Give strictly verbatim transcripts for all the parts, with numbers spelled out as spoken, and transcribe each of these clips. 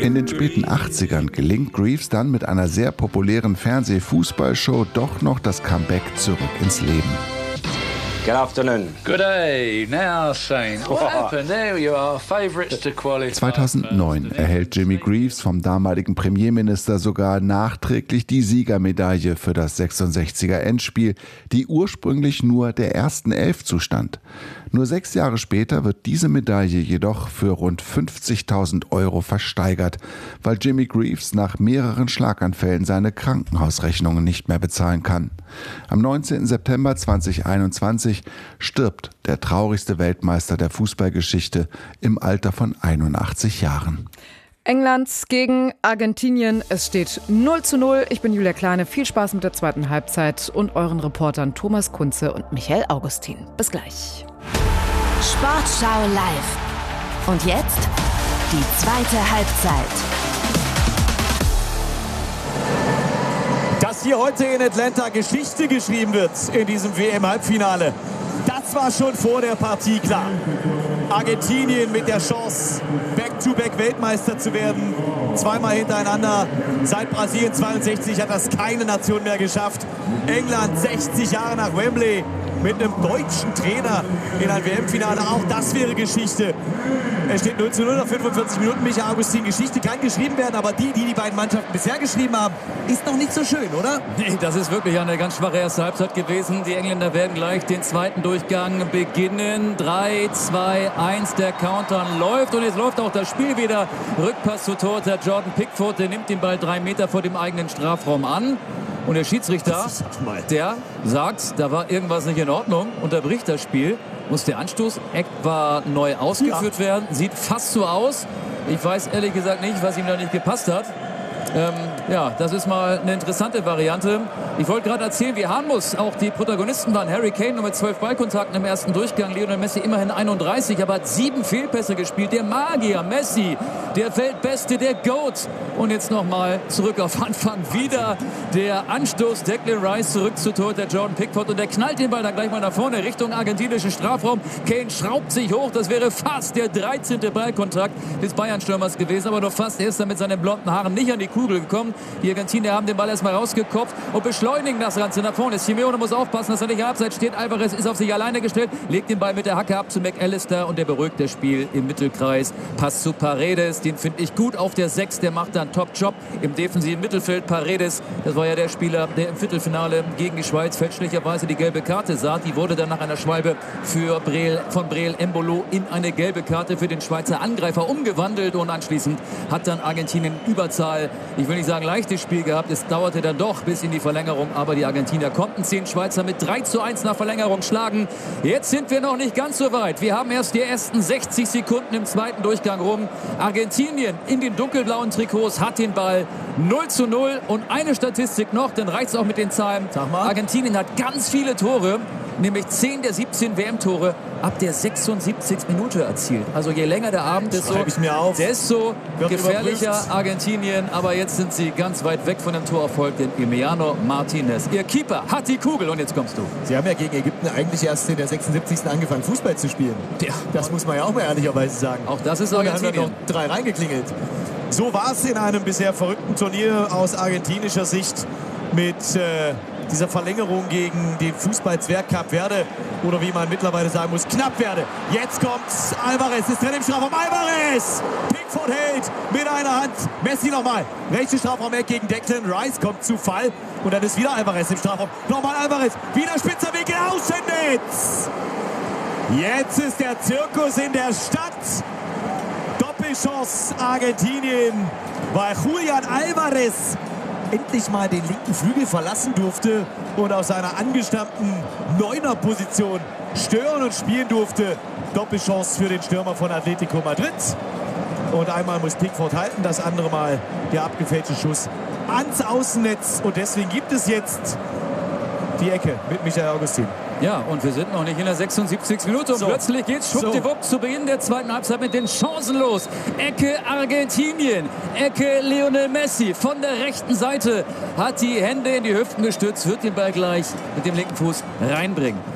In den späten achtzigern gelingt Greaves dann mit einer sehr populären Fernseh-Fußballshow doch noch das Comeback zurück ins Leben. Good afternoon. Good day. Now, Shane, what happened? There you are, favourites to qualify. zweitausendneun erhält Jimmy Greaves vom damaligen Premierminister sogar nachträglich die Siegermedaille für das sechsundsechziger Endspiel, die ursprünglich nur der ersten Elf zustand. Nur sechs Jahre später wird diese Medaille jedoch für rund fünfzigtausend Euro versteigert, weil Jimmy Greaves nach mehreren Schlaganfällen seine Krankenhausrechnungen nicht mehr bezahlen kann. Am neunzehnten September zweitausendeinundzwanzig stirbt der traurigste Weltmeister der Fußballgeschichte im Alter von einundachtzig Jahren. England gegen Argentinien. Es steht null zu null. Ich bin Julia Kleine. Viel Spaß mit der zweiten Halbzeit und euren Reportern Thomas Kunze und Michael Augustin. Bis gleich. Sportschau live. Und jetzt die zweite Halbzeit. Dass hier heute in Atlanta Geschichte geschrieben wird in diesem W M-Halbfinale, das war schon vor der Partie klar. Argentinien mit der Chance, Back-to-Back Weltmeister zu werden. Zweimal hintereinander. Seit Brasilien zweiundsechzig hat das keine Nation mehr geschafft. England sechzig Jahre nach Wembley mit einem deutschen Trainer in ein W M-Finale. Auch das wäre Geschichte. Es steht null zu null nach fünfundvierzig Minuten. Michael Augustin, Geschichte kann geschrieben werden, aber die, die die beiden Mannschaften bisher geschrieben haben, ist noch nicht so schön, oder? Nee, das ist wirklich eine ganz schwache erste Halbzeit gewesen. Die Engländer werden gleich den zweiten Durchgang beginnen. drei, zwei, eins, der Countdown läuft und jetzt läuft auch das Spiel wieder. Rückpass zu Torhüter Jordan Pickford, der nimmt den Ball drei Meter vor dem eigenen Strafraum an. Und der Schiedsrichter, der sagt, da war irgendwas nicht in Ordnung, unterbricht das Spiel. Muss der Anstoß etwa neu ausgeführt ja. werden. Sieht fast so aus. Ich weiß ehrlich gesagt nicht, was ihm da nicht gepasst hat. Ähm, ja, das ist mal eine interessante Variante. Ich wollte gerade erzählen, wie harmlos auch die Protagonisten waren. Harry Kane nur mit zwölf Ballkontakten im ersten Durchgang. Lionel Messi immerhin einunddreißig, aber hat sieben Fehlpässe gespielt. Der Magier Messi, der Weltbeste, der GOAT. Und jetzt nochmal zurück auf Anfang. Wieder der Anstoß. Declan Rice zurück zu Torhüter Jordan Pickford. Und der knallt den Ball dann gleich mal nach vorne Richtung argentinischen Strafraum. Kane schraubt sich hoch. Das wäre fast der dreizehnte Ballkontakt des Bayern-Stürmers gewesen. Aber noch fast. Er ist dann mit seinen blonden Haaren nicht an die Kugel gekommen. Die Argentinier haben den Ball erstmal rausgekopft und beschleunigen das Ganze nach vorne. Simeone muss aufpassen, dass er nicht abseits steht. Alvarez ist auf sich alleine gestellt, legt den Ball mit der Hacke ab zu McAllister und der beruhigt das Spiel im Mittelkreis. Pass zu Paredes, den finde ich gut auf der sechs. Der macht dann Top-Job im defensiven Mittelfeld. Paredes, das war ja der Spieler, der im Viertelfinale gegen die Schweiz fälschlicherweise die gelbe Karte sah. Die wurde dann nach einer Schwalbe für Breel, von Breel Embolo in eine gelbe Karte für den Schweizer Angreifer umgewandelt und anschließend hat dann Argentinien Überzahl. Ich will nicht sagen leichtes Spiel gehabt, es dauerte dann doch bis in die Verlängerung, aber die Argentinier konnten zehn Schweizer mit drei zu eins nach Verlängerung schlagen. Jetzt sind wir noch nicht ganz so weit. Wir haben erst die ersten sechzig Sekunden im zweiten Durchgang rum. Argentinien in den dunkelblauen Trikots hat den Ball null zu null und eine Statistik noch, dann reicht es auch mit den Zahlen. Argentinien hat ganz viele Tore, nämlich zehn der siebzehn W M-Tore ab der sechsundsiebzigsten Minute erzielt. Also je länger der Abend ist, so, desto gefährlicher Argentinien. Aber jetzt sind sie ganz weit weg von dem Torerfolg, denn Emiliano Martinez, ihr Keeper, hat die Kugel. Und jetzt kommst du. Sie haben ja gegen Ägypten eigentlich erst in der sechsundsiebzigsten angefangen, Fußball zu spielen. Ja. Das muss man ja auch mal ehrlicherweise sagen. Auch das ist Argentinien. Und dann haben wir noch drei reingeklingelt. So war es in einem bisher verrückten Turnier aus argentinischer Sicht mit äh, dieser Verlängerung gegen den Fußball-Zwerg Kap Verde oder wie man mittlerweile sagen muss, knapp Verde. Jetzt kommt Alvarez, ist drin im Strafraum. Alvarez! Pickford hält mit einer Hand. Messi nochmal. Rechte Strafraum-Eck gegen Declan Rice kommt zu Fall. Und dann ist wieder Alvarez im Strafraum. Nochmal Alvarez. Wieder spitzer Winkel, Außennetz. Jetzt ist der Zirkus in der Stadt. Doppelchance Argentinien, weil Julian Alvarez endlich mal den linken Flügel verlassen durfte und aus seiner angestammten Neuner-Position stören und spielen durfte. Doppelchance für den Stürmer von Atletico Madrid. Und einmal muss Pickford halten, das andere Mal der abgefälschte Schuss ans Außennetz. Und deswegen gibt es jetzt die Ecke mit Michael Augustin. Ja, und wir sind noch nicht in der sechsundsiebzigsten Minute und so. Plötzlich geht's schwuppdiwupp so. zu Beginn der zweiten Halbzeit mit den Chancen los. Ecke Argentinien, Ecke Lionel Messi von der rechten Seite, hat die Hände in die Hüften gestützt, wird den Ball gleich mit dem linken Fuß reinbringen.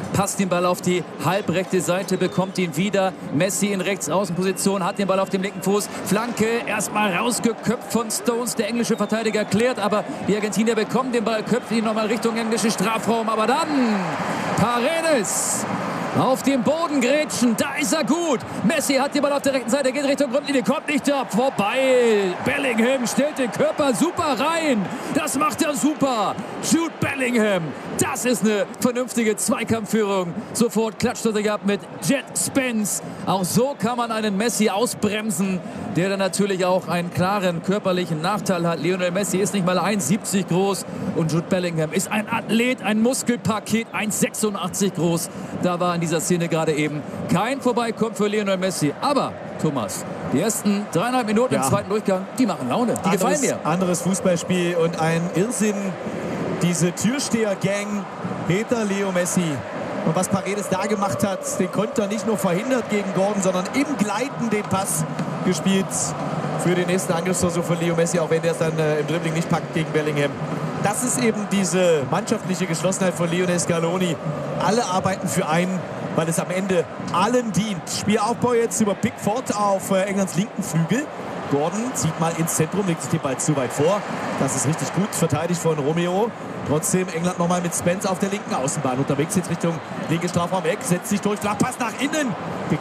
passt den Ball auf die halbrechte Seite, bekommt ihn wieder. Messi in Rechtsaußenposition, hat den Ball auf dem linken Fuß. Flanke, erstmal rausgeköpft von Stones. Der englische Verteidiger klärt, aber die Argentinier bekommen den Ball, köpft ihn nochmal Richtung englischen Strafraum. Aber dann Paredes auf dem Boden grätschen, da ist er gut. Messi hat den Ball auf der rechten Seite, geht Richtung Grundlinie, kommt nicht ab, vorbei. Bellingham stellt den Körper super rein. Das macht er super. Jude Bellingham, das ist eine vernünftige Zweikampfführung. Sofort klatscht er sich ab mit Jet Spence. Auch so kann man einen Messi ausbremsen, der dann natürlich auch einen klaren körperlichen Nachteil hat. Lionel Messi ist nicht mal eins siebzig groß und Jude Bellingham ist ein Athlet, ein Muskelpaket, eins sechsundachtzig groß. Da war in dieser Szene gerade eben kein Vorbeikommen für Lionel Messi. Aber, Thomas, die ersten dreieinhalb Minuten ja. im zweiten Durchgang, die machen Laune, die anderes, gefallen mir. Anderes Fußballspiel und ein Irrsinn. Diese Türsteher-Gang hinter Leo Messi. Und was Paredes da gemacht hat, den Konter nicht nur verhindert gegen Gordon, sondern im Gleiten den Pass gespielt für den nächsten Angriffsversuch von Leo Messi, auch wenn der es dann äh, im Dribbling nicht packt gegen Bellingham. Das ist eben diese mannschaftliche Geschlossenheit von Lionel Scaloni. Alle arbeiten für einen, weil es am Ende allen dient. Spielaufbau jetzt über Pickford auf äh, Englands linken Flügel. Gordon zieht mal ins Zentrum, legt sich den Ball zu weit vor. Das ist richtig gut verteidigt von Romeo. Trotzdem England nochmal mit Spence auf der linken Außenbahn unterwegs, jetzt Richtung linke Strafraum-Eck, setzt sich durch, Flachpass nach innen.